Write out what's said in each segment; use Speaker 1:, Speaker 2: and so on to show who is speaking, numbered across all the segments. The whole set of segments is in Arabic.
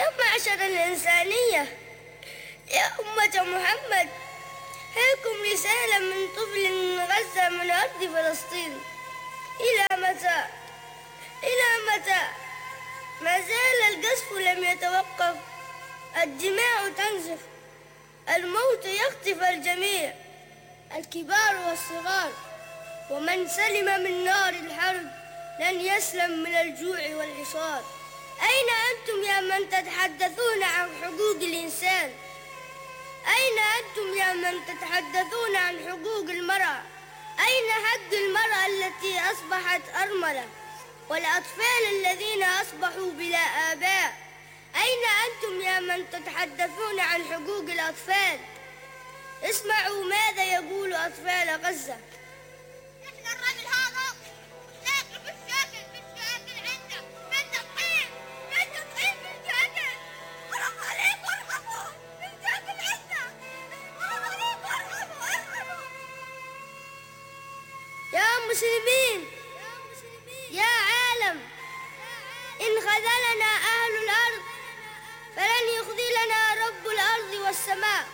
Speaker 1: يا معشر الإنسانية، يا أمة محمد، هلكم رسالة من طفل من غزة من أرض فلسطين. إلى متى؟ إلى متى؟ ما زال القذف لم يتوقف، الدماء تنزف، الموت يخطف الجميع، الكبار والصغار، ومن سلم من نار الحرب لن يسلم من الجوع والحصار. أين أنتم يا من تتحدثون عن حقوق الإنسان؟ أين أنتم يا من تتحدثون عن حقوق المرأة؟ أين حق المرأة التي أصبحت أرملة والأطفال الذين أصبحوا بلا آباء؟ أين أنتم يا من تتحدثون عن حقوق الأطفال؟ اسمعوا ماذا يقول أطفال غزة.
Speaker 2: إحنا الرجل هذا ناكل بالشاكل عنده من تطحين بالشاكل. حرام عليكم ارحموا بالشاكل عنده. حرام عليكم ارحموا.
Speaker 1: يا مسلمين، يا عالم، إن خذلنا أهل الأرض فلن يخذلنا رب الأرض والسماء.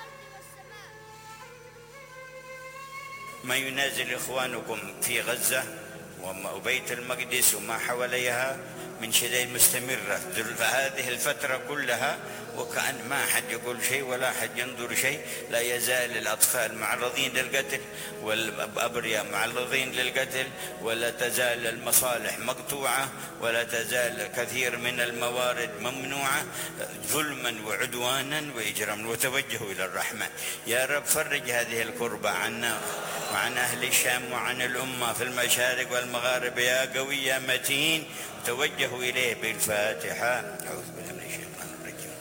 Speaker 3: ما ينازل إخوانكم في غزة وبيت المقدس وما حواليها من شدائد مستمرة هذه الفترة كلها، وكأن ما حد يقول شيء ولا حد ينظر شيء. لا يزال الأطفال معرضين للقتل والأبرياء معرضين للقتل، ولا تزال المصالح مقطوعة، ولا تزال كثير من الموارد ممنوعة ظلما وعدوانا وإجراما. وتوجهوا إلى الرحمن. يا رب فرج هذه الكربة عنا وعن أهل الشام وعن الأمة في المشارق والمغارب يا قوي يا متين. توجهوا إليه بالفاتحة. أعوذ بالله من الشيطان الرجيم.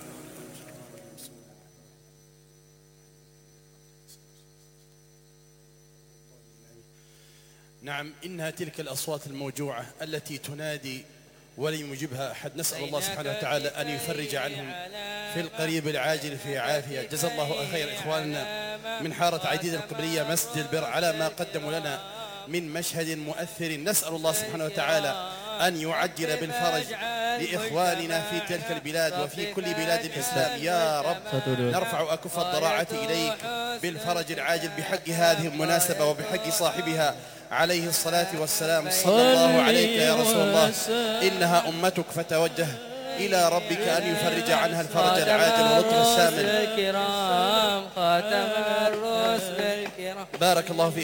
Speaker 4: نعم، إنها تلك الأصوات الموجوعة التي تنادي ولم يجبها أحد. نسأل الله سبحانه وتعالى أن يفرج عنهم في القريب العاجل في عافية. جزا الله خير إخواننا من حارة عديد القبلية مسجد البر على ما قدموا لنا من مشهد مؤثر. نسأل الله سبحانه وتعالى أن يعجل بالفرج لإخواننا في تلك البلاد وفي كل بلاد الإسلام يا رب. نرفع أكف الضراعة إليك بالفرج العاجل بحق هذه المناسبة وبحق صاحبها عليه الصلاة والسلام. صلى الله عليك يا رسول الله. إنها أمتك فتوجه إلى ربك أن يفرج عنها الفرج العاجل واللطف الشامل.
Speaker 5: خاتم الرسل الكرام.
Speaker 4: بارك الله فيك.